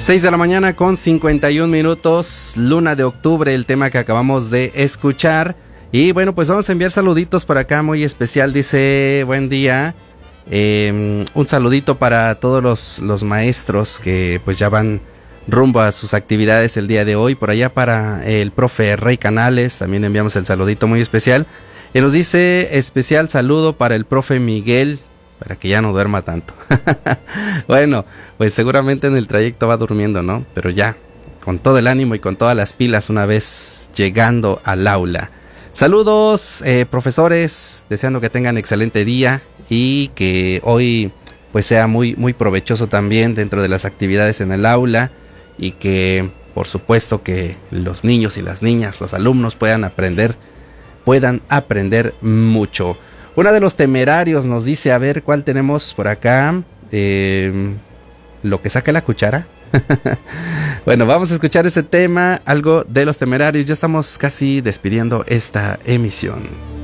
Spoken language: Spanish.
6 de la mañana con 51 minutos, luna de octubre, el tema que acabamos de escuchar. Y bueno, pues vamos a enviar saluditos por acá, muy especial, dice, buen día. Un saludito para todos los maestros que pues ya van rumbo a sus actividades el día de hoy. Por allá para el profe Rey Canales, también enviamos el saludito muy especial. Y nos dice, especial saludo para el profe Miguel, para que ya no duerma tanto. Bueno, pues seguramente en el trayecto va durmiendo, ¿no? Pero ya, con todo el ánimo y con todas las pilas una vez llegando al aula. Saludos, profesores, deseando que tengan excelente día y que hoy pues sea muy, muy provechoso también dentro de las actividades en el aula y que por supuesto que los niños y las niñas, los alumnos puedan aprender mucho. Una de los Temerarios nos dice, a ver, ¿cuál tenemos por acá? Lo que saque la cuchara. Bueno, vamos a escuchar ese tema, algo de los Temerarios. Ya estamos casi despidiendo esta emisión.